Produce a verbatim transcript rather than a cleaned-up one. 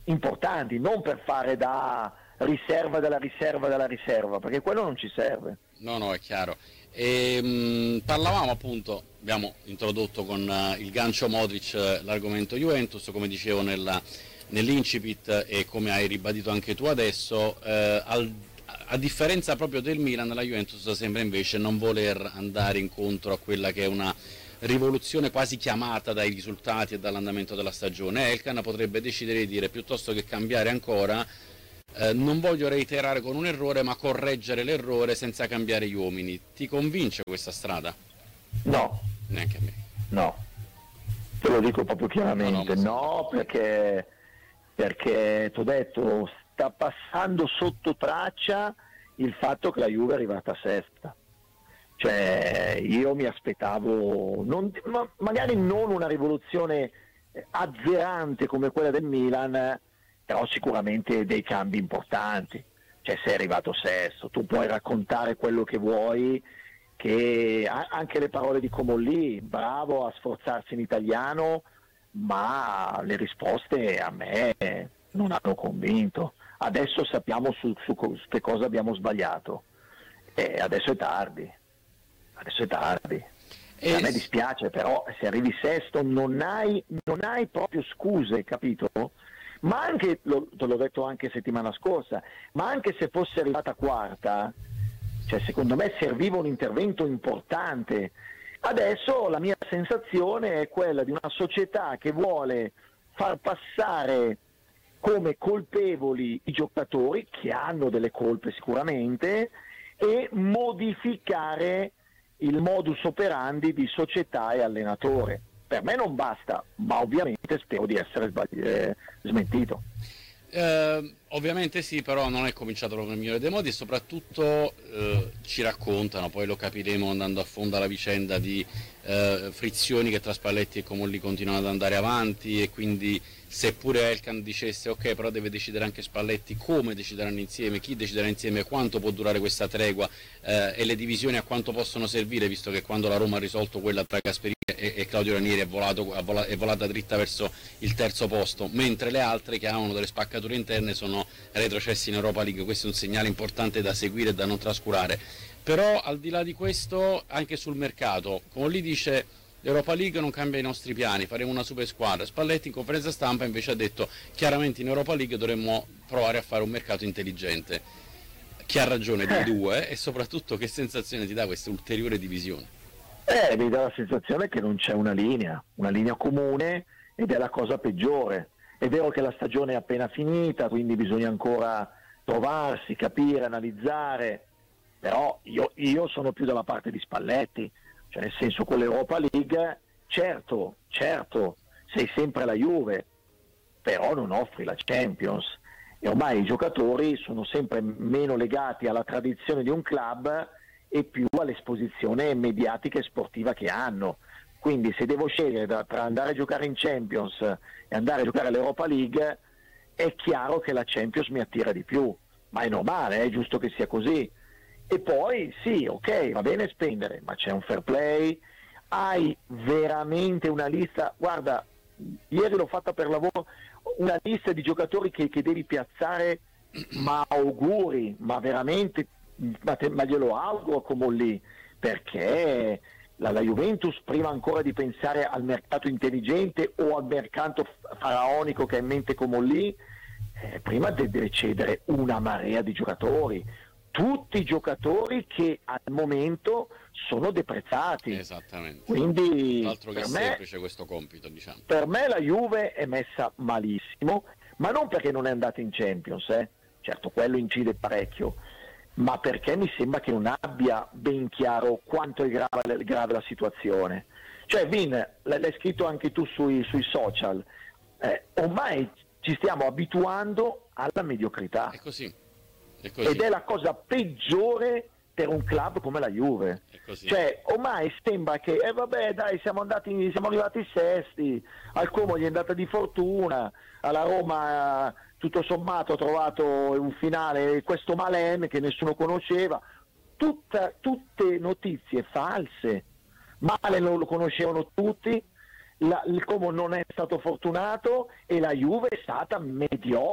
importanti, non per fare da riserva della riserva della riserva, perché quello non ci serve. No, no, è chiaro. E, mh, parlavamo appunto, abbiamo introdotto con uh, il gancio Modric uh, l'argomento Juventus, come dicevo nella, nell'incipit e come hai ribadito anche tu adesso, uh, al, a differenza proprio del Milan, la Juventus sembra invece non voler andare incontro a quella che è una rivoluzione quasi chiamata dai risultati e dall'andamento della stagione. Elkan potrebbe decidere di dire, piuttosto che cambiare ancora, Eh, non voglio reiterare con un errore, ma correggere l'errore senza cambiare gli uomini. Ti convince questa strada? No. Neanche a me. No. Te lo dico proprio chiaramente. No, no, no perché, perché ti ho detto, sta passando sotto traccia il fatto che la Juve è arrivata sesta. Cioè, io mi aspettavo, non, ma magari non una rivoluzione azzerante come quella del Milan, però sicuramente dei cambi importanti. Cioè, sei arrivato sesto, tu puoi raccontare quello che vuoi, che anche le parole di Comolli, bravo a sforzarsi in italiano, ma le risposte a me non hanno convinto. Adesso sappiamo su, su, su che cosa abbiamo sbagliato, e adesso è tardi, adesso è tardi. E a me dispiace, però se arrivi sesto non hai, non hai proprio scuse, capito? Ma anche, lo, te l'ho detto anche settimana scorsa, ma anche se fosse arrivata quarta, cioè secondo me serviva un intervento importante. Adesso la mia sensazione è quella di una società che vuole far passare come colpevoli i giocatori, che hanno delle colpe sicuramente, e modificare il modus operandi di società e allenatore. Per me non basta, ma ovviamente spero di essere sbagli- eh, smentito. Eh, ovviamente sì, però non è cominciato proprio nel migliore dei modi e soprattutto eh, ci raccontano, poi lo capiremo andando a fondo alla vicenda, di eh, frizioni che tra Spalletti e Comolli continuano ad andare avanti, e quindi seppure Elkan dicesse ok, però deve decidere anche Spalletti come decideranno insieme, chi deciderà insieme, quanto può durare questa tregua eh, e le divisioni a quanto possono servire, visto che quando la Roma ha risolto quella tra Gasperini e, e Claudio Ranieri è, volato, è volata dritta verso il terzo posto, mentre le altre che hanno delle spaccature interne sono retrocessi in Europa League. Questo è un segnale importante da seguire e da non trascurare. Però al di là di questo, anche sul mercato, come lì dice, l'Europa League non cambia i nostri piani, faremo una super squadra. Spalletti in conferenza stampa invece ha detto chiaramente in Europa League dovremmo provare a fare un mercato intelligente. Chi ha ragione dei due, e soprattutto che sensazione ti dà questa ulteriore divisione? Eh, mi dà la sensazione che non c'è una linea, una linea comune, ed è la cosa peggiore. È vero che la stagione è appena finita, quindi bisogna ancora trovarsi, capire, analizzare, però io, io sono più dalla parte di Spalletti, cioè nel senso, con l'Europa League, certo, certo, sei sempre la Juve, però non offri la Champions, e ormai i giocatori sono sempre meno legati alla tradizione di un club e più all'esposizione mediatica e sportiva che hanno. Quindi se devo scegliere da, tra andare a giocare in Champions e andare a giocare all'Europa League, è chiaro che la Champions mi attira di più, ma è normale, è giusto che sia così. E poi sì, ok, va bene spendere, ma c'è un fair play, hai veramente una lista, guarda, ieri l'ho fatta per lavoro, una lista di giocatori che, che devi piazzare, ma auguri, ma veramente, ma, te, ma glielo auguro come lì, perché la, la Juventus, prima ancora di pensare al mercato intelligente o al mercato faraonico che ha in mente come lì, eh, prima deve cedere una marea di giocatori, tutti i giocatori che al momento sono deprezzati. Esattamente. Quindi altro che per semplice me, questo compito, diciamo. Per me la Juve è messa malissimo, ma non perché non è andata in Champions, eh. Certo, quello incide parecchio, ma perché mi sembra che non abbia ben chiaro quanto è grave, grave la situazione. Cioè, Vin, l'hai scritto anche tu sui, sui social, eh, ormai ci stiamo abituando alla mediocrità. È così. È così. Ed è la cosa peggiore per un club come la Juve. È così. Cioè, ormai sembra che, eh vabbè dai, siamo andati, siamo arrivati sesti, al Como gli è andata di fortuna, alla Roma tutto sommato ha trovato un finale, questo Malen che nessuno conosceva, Tutta, tutte notizie false. Malen lo conoscevano tutti, la, il Como non è stato fortunato e la Juve è stata mediocre.